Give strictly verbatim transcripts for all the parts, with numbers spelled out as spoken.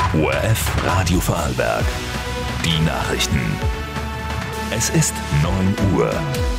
O R F Radio Vorarlberg. Die Nachrichten. Es ist neun Uhr.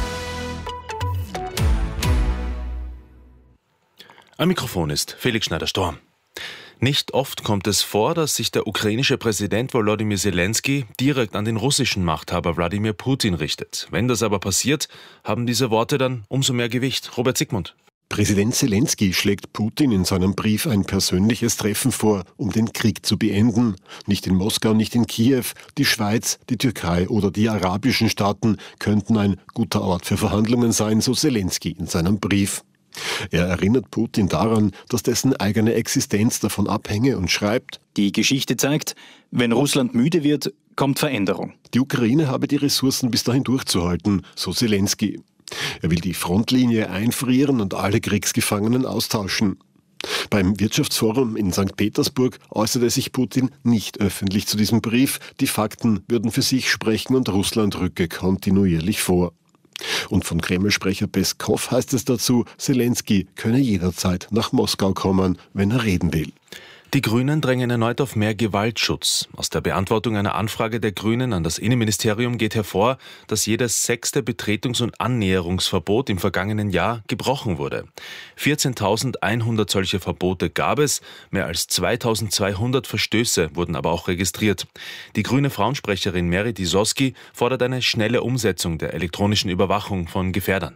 Am Mikrofon ist Felix Schneider-Storm. Nicht oft kommt es vor, dass sich der ukrainische Präsident Volodymyr Zelensky direkt an den russischen Machthaber Wladimir Putin richtet. Wenn das aber passiert, haben diese Worte dann umso mehr Gewicht. Robert Sigmund. Präsident Zelensky schlägt Putin in seinem Brief ein persönliches Treffen vor, um den Krieg zu beenden. Nicht in Moskau, nicht in Kiew. Die Schweiz, die Türkei oder die arabischen Staaten könnten ein guter Ort für Verhandlungen sein, so Zelensky in seinem Brief. Er erinnert Putin daran, dass dessen eigene Existenz davon abhänge und schreibt: Die Geschichte zeigt, wenn Russland müde wird, kommt Veränderung. Die Ukraine habe die Ressourcen bis dahin durchzuhalten, so Zelensky. Er will die Frontlinie einfrieren und alle Kriegsgefangenen austauschen. Beim Wirtschaftsforum in Sankt Petersburg äußerte sich Putin nicht öffentlich zu diesem Brief. Die Fakten würden für sich sprechen und Russland rücke kontinuierlich vor. Und von Kreml-Sprecher Peskow heißt es dazu, Zelensky könne jederzeit nach Moskau kommen, wenn er reden will. Die Grünen drängen erneut auf mehr Gewaltschutz. Aus der Beantwortung einer Anfrage der Grünen an das Innenministerium geht hervor, dass jedes sechste Betretungs- und Annäherungsverbot im vergangenen Jahr gebrochen wurde. vierzehntausendeinhundert solche Verbote gab es, mehr als zweitausendzweihundert Verstöße wurden aber auch registriert. Die grüne Frauensprecherin Meri Disoski fordert eine schnelle Umsetzung der elektronischen Überwachung von Gefährdern.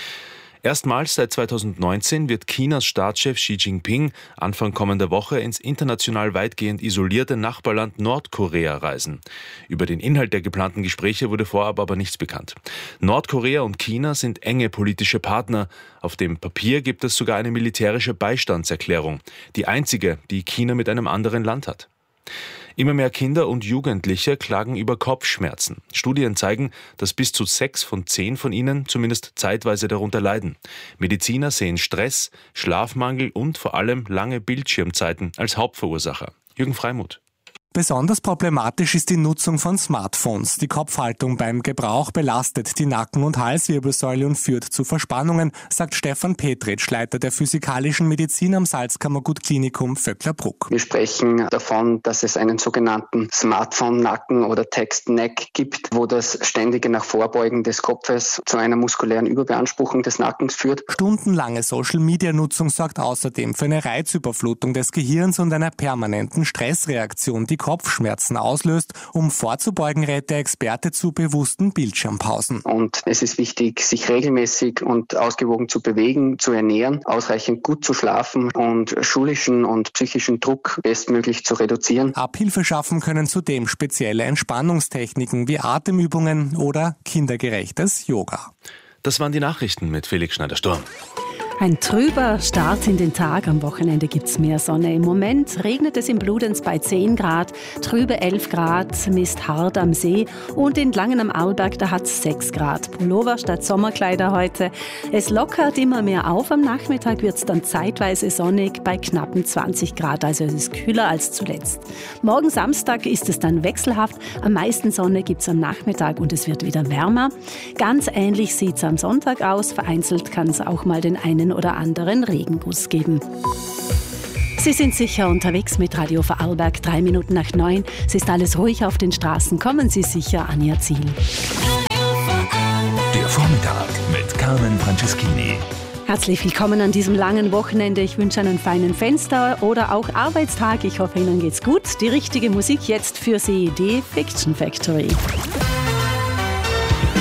Erstmals seit zweitausendneunzehn wird Chinas Staatschef Xi Jinping Anfang kommender Woche ins international weitgehend isolierte Nachbarland Nordkorea reisen. Über den Inhalt der geplanten Gespräche wurde vorab aber nichts bekannt. Nordkorea und China sind enge politische Partner. Auf dem Papier gibt es sogar eine militärische Beistandserklärung, die einzige, die China mit einem anderen Land hat. Immer mehr Kinder und Jugendliche klagen über Kopfschmerzen. Studien zeigen, dass bis zu sechs von zehn von ihnen zumindest zeitweise darunter leiden. Mediziner sehen Stress, Schlafmangel und vor allem lange Bildschirmzeiten als Hauptverursacher. Jürgen Freimuth. Besonders problematisch ist die Nutzung von Smartphones. Die Kopfhaltung beim Gebrauch belastet die Nacken- und Halswirbelsäule und führt zu Verspannungen, sagt Stefan Petritsch, Leiter der physikalischen Medizin am Salzkammergut-Klinikum Vöcklerbruck. Wir sprechen davon, dass es einen sogenannten Smartphone-Nacken oder Text-Neck gibt, wo das ständige nach Vorbeugen des Kopfes zu einer muskulären Überbeanspruchung des Nackens führt. Stundenlange Social-Media-Nutzung sorgt außerdem für eine Reizüberflutung des Gehirns und einer permanenten Stressreaktion, die Kopfschmerzen auslöst. Um vorzubeugen, rät der Experte zu bewussten Bildschirmpausen. Und es ist wichtig, sich regelmäßig und ausgewogen zu bewegen, zu ernähren, ausreichend gut zu schlafen und schulischen und psychischen Druck bestmöglich zu reduzieren. Abhilfe schaffen können zudem spezielle Entspannungstechniken wie Atemübungen oder kindergerechtes Yoga. Das waren die Nachrichten mit Felix Schneider-Storm. Ein trüber Start in den Tag. Am Wochenende gibt's mehr Sonne. Im Moment regnet es in Bludenz bei zehn Grad, trübe elf Grad, Mist hart am See und in Langen am Arlberg, da hat's sechs Grad. Pullover statt Sommerkleider heute. Es lockert immer mehr auf. Am Nachmittag wird's dann zeitweise sonnig bei knappen zwanzig Grad. Also es ist kühler als zuletzt. Morgen Samstag ist es dann wechselhaft. Am meisten Sonne gibt's am Nachmittag und es wird wieder wärmer. Ganz ähnlich sieht's am Sonntag aus. Vereinzelt kann es auch mal den einen oder anderen Regenguss geben. Sie sind sicher unterwegs mit Radio Vorarlberg, drei Minuten nach neun. Es ist alles ruhig auf den Straßen. Kommen Sie sicher an Ihr Ziel. Der Vormittag mit Carmen Franceschini. Herzlich willkommen an diesem langen Wochenende. Ich wünsche einen feinen Fenster- oder auch Arbeitstag. Ich hoffe, Ihnen geht's gut. Die richtige Musik jetzt für Sie, die Fiction Factory.